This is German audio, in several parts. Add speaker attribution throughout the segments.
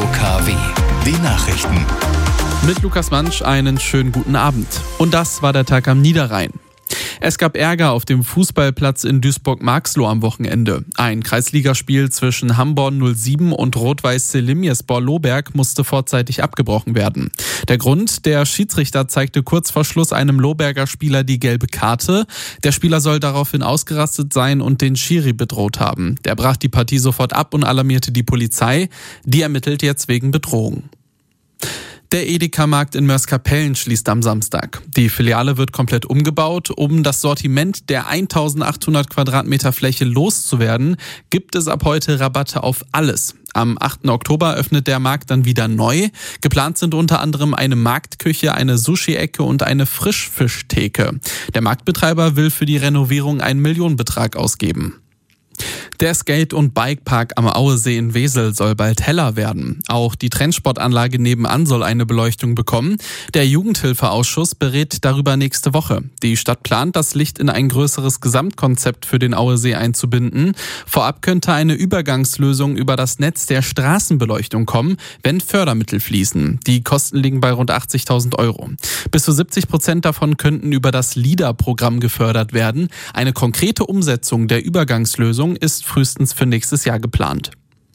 Speaker 1: KW. Die Nachrichten.
Speaker 2: Mit Lukas Mansch einen schönen guten Abend. Und das war der Tag am Niederrhein. Es gab Ärger auf dem Fußballplatz in Duisburg-Marxloh am Wochenende. Ein Kreisligaspiel zwischen Hamborn 07 und Rot-Weiß Selimyespor Lohberg musste vorzeitig abgebrochen werden. Der Grund: Der Schiedsrichter zeigte kurz vor Schluss einem Lohberger Spieler die gelbe Karte. Der Spieler soll daraufhin ausgerastet sein und den Schiri bedroht haben. Der brach die Partie sofort ab und alarmierte die Polizei. Die ermittelt jetzt wegen Bedrohung. Der Edeka-Markt in Mörs-Kapellen schließt am Samstag. Die Filiale wird komplett umgebaut. Um das Sortiment der 1800 Quadratmeter Fläche loszuwerden, gibt es ab heute Rabatte auf alles. Am 8. Oktober öffnet der Markt dann wieder neu. Geplant sind unter anderem eine Marktküche, eine Sushi-Ecke und eine Frischfischtheke. Der Marktbetreiber will für die Renovierung einen Millionenbetrag ausgeben. Der Skate- und Bikepark am Auesee in Wesel soll bald heller werden. Auch die Trendsportanlage nebenan soll eine Beleuchtung bekommen. Der Jugendhilfeausschuss berät darüber nächste Woche. Die Stadt plant, das Licht in ein größeres Gesamtkonzept für den Auesee einzubinden. Vorab könnte eine Übergangslösung über das Netz der Straßenbeleuchtung kommen, wenn Fördermittel fließen. Die Kosten liegen bei rund 80.000 €. Bis zu 70% davon könnten über das LIDA-Programm gefördert werden. Eine konkrete Umsetzung der Übergangslösung ist frühestens für nächstes Jahr geplant.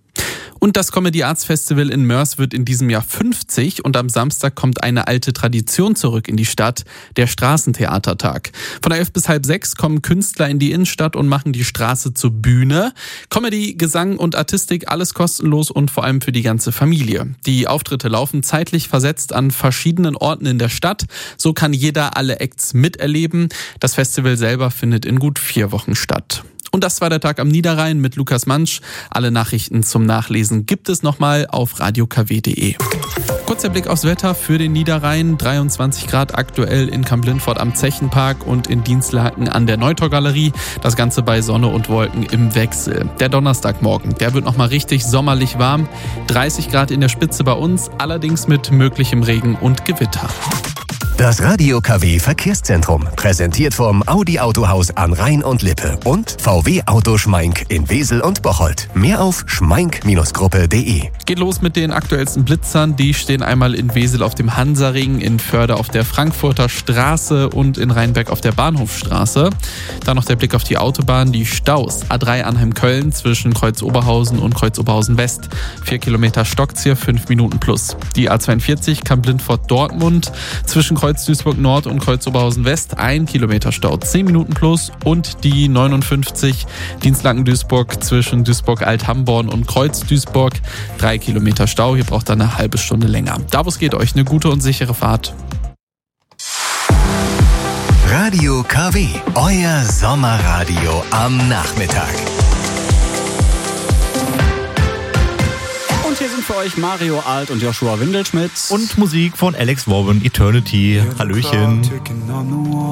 Speaker 2: Und das Comedy Arts Festival in Mörs wird in diesem Jahr 50 und am Samstag kommt eine alte Tradition zurück in die Stadt, der Straßentheatertag. Von 11 bis halb 6 kommen Künstler in die Innenstadt und machen die Straße zur Bühne. Comedy, Gesang und Artistik, alles kostenlos und vor allem für die ganze Familie. Die Auftritte laufen zeitlich versetzt an verschiedenen Orten in der Stadt. So kann jeder alle Acts miterleben. Das Festival selber findet in gut 4 Wochen statt. Und das war der Tag am Niederrhein mit Lukas Mansch. Alle Nachrichten zum Nachlesen gibt es nochmal auf radiokw.de. Kurzer Blick aufs Wetter für den Niederrhein. 23 Grad aktuell in Kamp-Lintfort am Zechenpark und in Dienstlaken an der Neutorgalerie. Das Ganze bei Sonne und Wolken im Wechsel. Der Donnerstagmorgen, der wird nochmal richtig sommerlich warm. 30 Grad in der Spitze bei uns, allerdings mit möglichem Regen und Gewitter.
Speaker 1: Das Radio KW Verkehrszentrum, präsentiert vom Audi Autohaus an Rhein und Lippe und VW Auto Schmeink in Wesel und Bocholt. Mehr auf schmeink-gruppe.de.
Speaker 2: Geht los mit den aktuellsten Blitzern. Die stehen einmal in Wesel auf dem Hansaring, in Förde auf der Frankfurter Straße und in Rheinberg auf der Bahnhofstraße. Dann noch der Blick auf die Autobahn. Die Staus. A3 Arnhem-Köln zwischen Kreuz-Oberhausen und Kreuz-Oberhausen-West. 4 Kilometer Stockzier, 5 Minuten plus. Die A42 Kamp-Lintfort-Dortmund zwischen Kreuz Duisburg-Nord und Kreuz-Oberhausen-West, 1 Kilometer Stau, 10 Minuten plus. Und die 59 Dienstlaken-Duisburg zwischen Duisburg-Alt-Hamborn und Kreuz-Duisburg, 3 Kilometer Stau. Hier braucht ihr eine halbe Stunde länger. Da, wo es geht, euch eine gute und sichere Fahrt.
Speaker 1: Radio KW, euer Sommerradio am Nachmittag.
Speaker 3: Und hier sind für euch Mario Alt und Joshua Windelschmidt.
Speaker 4: Und Musik von Alex Warren, Eternity. Hallöchen.